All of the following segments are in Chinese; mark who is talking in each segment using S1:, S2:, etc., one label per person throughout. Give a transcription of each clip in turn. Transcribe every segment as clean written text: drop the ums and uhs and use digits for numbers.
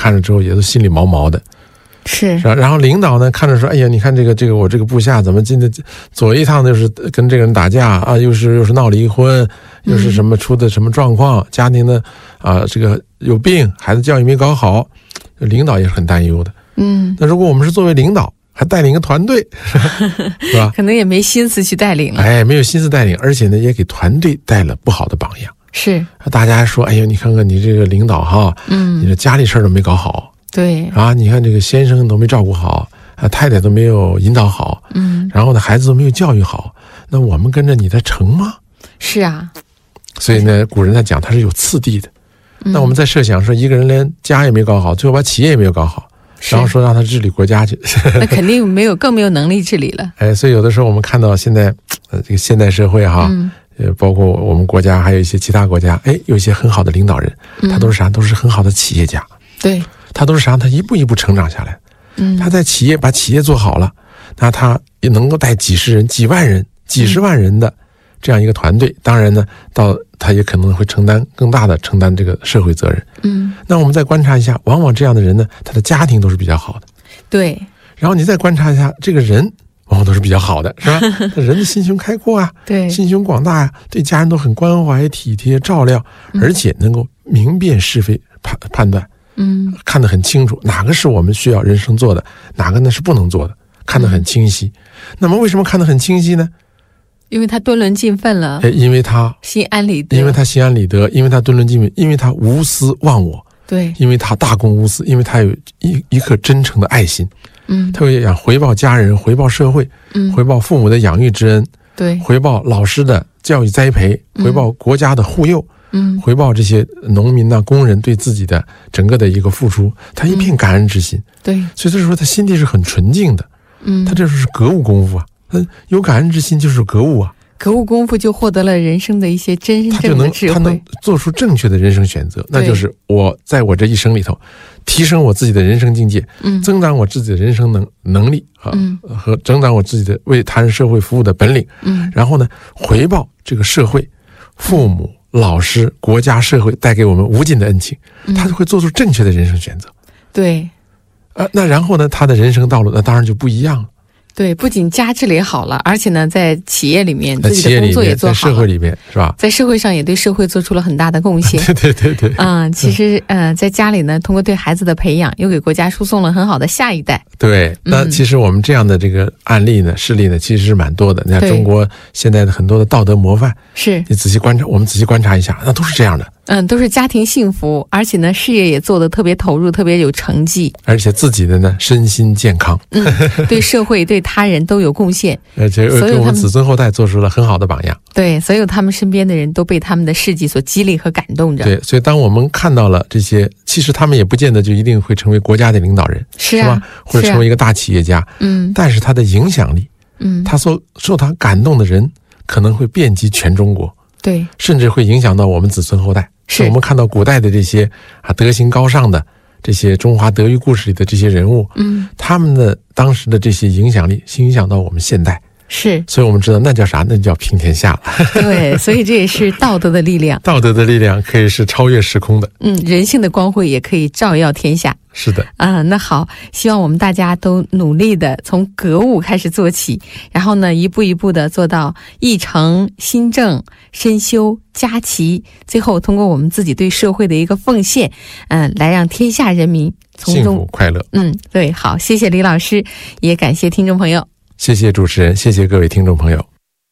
S1: 看着之后也都心里毛毛的。
S2: 是
S1: 吧？然后领导呢看着说，哎呀，你看这个我这个部下怎么今天左一趟就是跟这个人打架啊，又是闹离婚，又是什么出的什么状况，家庭的这个有病，孩子教育没搞好，领导也是很担忧的。那如果我们是作为领导，还带领一个团队，是吧？
S2: 可能也没心思去带领了。
S1: 没有心思带领，而且呢，也给团队带了不好的榜样。
S2: 是，
S1: 大家还说，哎呦，你看看你这个领导哈，你这家里事儿都没搞好。
S2: 对
S1: 你看这个先生都没照顾好，太太都没有引导好，然后呢，孩子都没有教育好，那我们跟着你的成吗？
S2: 是啊，
S1: 所以呢，古人在讲他是有次第的。那我们在设想说，一个人连家也没搞好，最后把企业也没有搞好，然后说让他治理国家去，
S2: 那肯定更没有能力治理了。
S1: 所以有的时候我们看到现在这个现代社会哈，包括我们国家还有一些其他国家，有一些很好的领导人，他都是啥？都是很好的企业家。
S2: 对。
S1: 他都是啥？他一步一步成长下来。他在把企业做好了，那他也能够带几十人、几万人、几十万人的这样一个团队。当然呢，他也可能会承担这个社会责任。那我们再观察一下，往往这样的人呢，他的家庭都是比较好的。
S2: 对。
S1: 然后你再观察一下，这个人往往都是比较好的，是吧？人的心胸开阔啊，
S2: 对，
S1: 心胸广大呀，对家人都很关怀、体贴、照料，而且能够明辨是非、判断。看得很清楚，哪个是我们需要人生做的，哪个呢是不能做的，看得很清晰。那么为什么看得很清晰呢？
S2: 因为他敦伦尽分了。
S1: 因为他
S2: 心安理得。
S1: 因为他心安理得，因为他敦伦尽分，因为他无私忘我。
S2: 对。
S1: 因为他大公无私，因为他有一颗真诚的爱心。他会想回报家人，回报社会，回报父母的养育之恩，
S2: 对，
S1: 回报老师的教育栽培，回报国家的护佑。回报这些农民工人对自己的整个的一个付出，他一片感恩之心。
S2: 对，
S1: 所以这时候他心地是很纯净的。他这是格物功夫啊，他有感恩之心就是格物啊。
S2: 格物功夫就获得了人生的一些真正的智慧，
S1: 他能做出正确的人生选择，那就是我在我这一生里头提升我自己的人生境界，增长我自己的人生能力和增长我自己的为他人社会服务的本领。然后呢，回报这个社会、父母、老师、国家、社会带给我们无尽的恩情，他就会做出正确的人生选择。
S2: 对，
S1: 那然后呢，他的人生道路那当然就不一样了。
S2: 对，不仅家治理好了，而且呢，在企业里面自己的工作也做好了，
S1: 在社会里面是吧？
S2: 在社会上也对社会做出了很大的贡献。
S1: 对。
S2: 其实在家里呢，通过对孩子的培养，又给国家输送了很好的下一代。
S1: 对，那其实我们这样的这个案例呢、事例呢，其实是蛮多的。你看中国现在的很多的道德模范，
S2: 是
S1: 你仔细观察，我们仔细观察一下，那都是这样的。
S2: 都是家庭幸福，而且呢，事业也做得特别投入，特别有成绩，
S1: 而且自己的呢身心健康，
S2: 对社会对他人都有贡献，
S1: 而且给我们子孙后代做出了很好的榜样。
S2: 对，所有他们身边的人都被他们的事迹所激励和感动着。
S1: 对，所以当我们看到了这些，其实他们也不见得就一定会成为国家的领导人，
S2: 是
S1: 吧？或者成为一个大企业家，但是他的影响力，他受他感动的人可能会遍及全中国，
S2: 对，
S1: 甚至会影响到我们子孙后代。是我们看到古代的这些德行高尚的这些中华德育故事里的这些人物，他们的当时的这些影响力影响到我们现代。
S2: 是，
S1: 所以我们知道那叫啥？那叫平天下了。
S2: 对，所以这也是道德的力量。
S1: 道德的力量可以是超越时空的。
S2: 人性的光辉也可以照耀天下。
S1: 是的。
S2: 那好，希望我们大家都努力的从格物开始做起，然后呢，一步一步的做到一诚、心正、身修、家齐，最后通过我们自己对社会的一个奉献，来让天下人民从中
S1: 幸福快乐。
S2: 对，好，谢谢李老师，也感谢听众朋友。
S1: 谢谢主持人，谢谢各位听众朋友。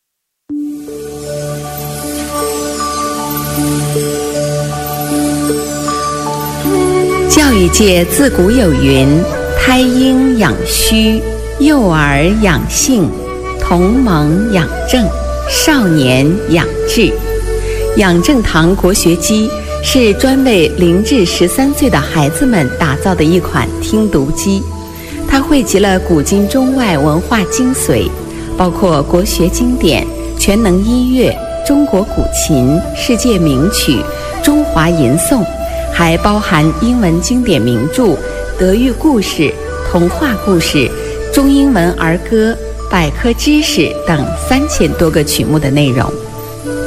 S3: 教育界自古有云：胎婴养虚，幼儿养性，同盟养正，少年养志。养正堂国学机是专为0至13岁的孩子们打造的一款听读机。它汇集了古今中外文化精髓，包括国学经典、全能音乐、中国古琴、世界名曲、中华吟诵，还包含英文经典名著、德育故事、童话故事、中英文儿歌、百科知识等3000多个曲目的内容。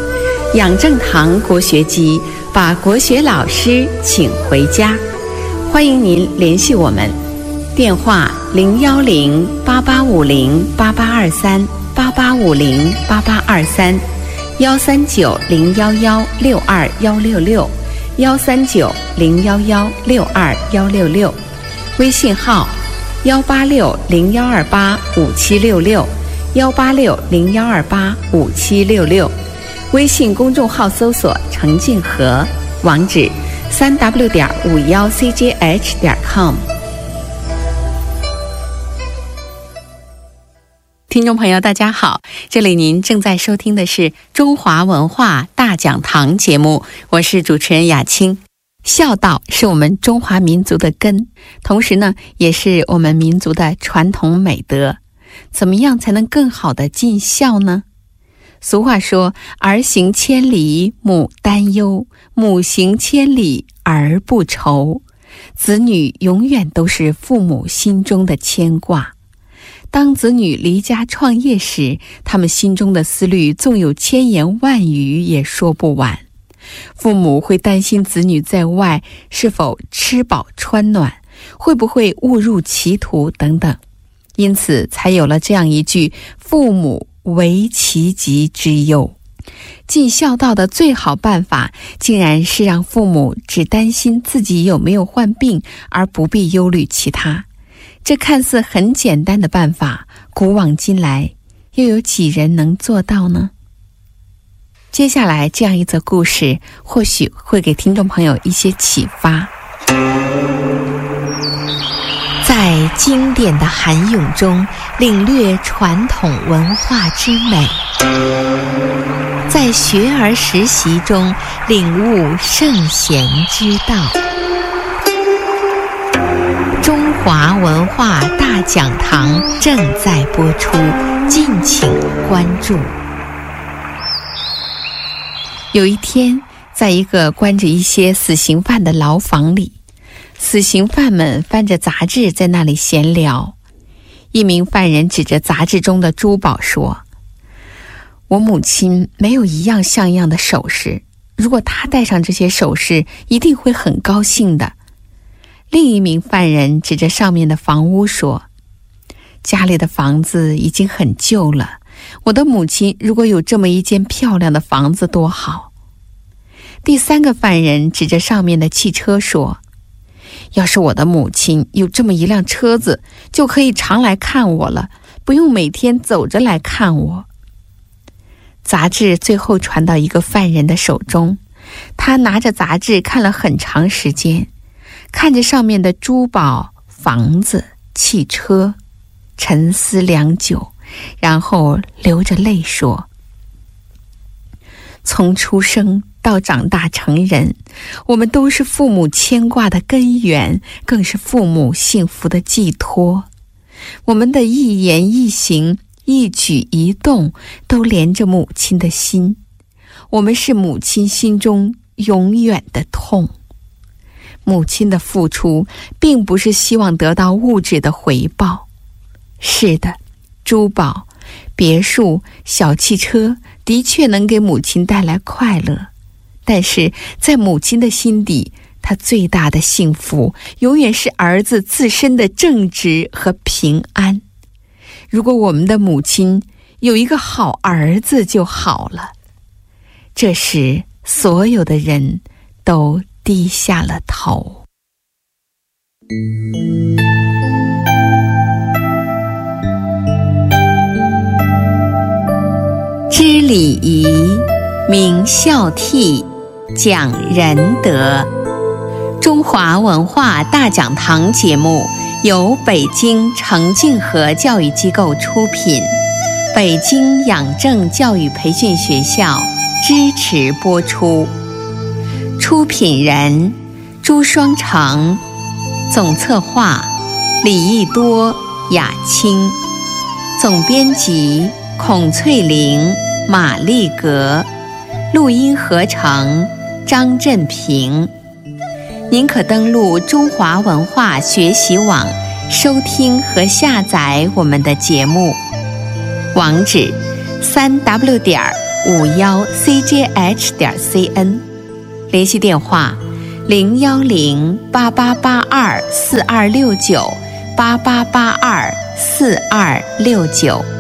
S3: 养正堂国学机把国学老师请回家。欢欢迎您联系我们，电话01088508823，8850-13166，139-011-62166，微信号186-0128-5766，186-0128-5766，微信公众号搜索程静和，网址3w.51cjh.com。
S2: 听众朋友大家好，这里您正在收听的是中华文化大讲堂节目，我是主持人雅青。孝道是我们中华民族的根，同时呢也是我们民族的传统美德。怎么样才能更好的尽孝呢？俗话说，儿行千里母担忧，母行千里儿不愁。子女永远都是父母心中的牵挂。当子女离家创业时，他们心中的思虑纵有千言万语也说不完。父母会担心子女在外是否吃饱穿暖，会不会误入歧途等等，因此才有了这样一句父母为其疾之忧。尽孝道的最好办法，竟然是让父母只担心自己有没有患病，而不必忧虑其他。这看似很简单的办法，古往今来又有几人能做到呢？接下来这样一则故事，或许会给听众朋友一些启发。在经典的涵咏中领略传统文化之美，在学而时习中领悟圣贤之道。中华文化大讲堂正在播出，敬请关注。有一天，在一个关着一些死刑犯的牢房里，死刑犯们翻着杂志在那里闲聊。一名犯人指着杂志中的珠宝说：“我母亲没有一样像样的首饰，如果她戴上这些首饰，一定会很高兴的。”另一名犯人指着上面的房屋说：“家里的房子已经很旧了，我的母亲如果有这么一间漂亮的房子多好。”第三个犯人指着上面的汽车说：“要是我的母亲有这么一辆车子，就可以常来看我了，不用每天走着来看我。”杂志最后传到一个犯人的手中，他拿着杂志看了很长时间，看着上面的珠宝、房子、汽车，沉思良久，然后流着泪说：“从出生到长大成人，我们都是父母牵挂的根源，更是父母幸福的寄托。我们的一言一行、一举一动都连着母亲的心，我们是母亲心中永远的痛。母亲的付出并不是希望得到物质的回报。是的，珠宝、别墅、小汽车的确能给母亲带来快乐，但是在母亲的心底，她最大的幸福永远是儿子自身的正直和平安。如果我们的母亲有一个好儿子就好了。”这时，所有的人都低下了头。
S3: 知礼仪，明孝悌，讲仁德。中华文化大讲堂节目由北京程静和教育机构出品，北京养正教育培训学校支持播出。出品人朱双成，总策划李义多、雅青，总编辑孔翠玲、马丽格，录音合成张振平。您可登录中华文化学习网收听和下载我们的节目，网址3w.51cjh.cn，联系电话 010-8882-4269，8882-4269。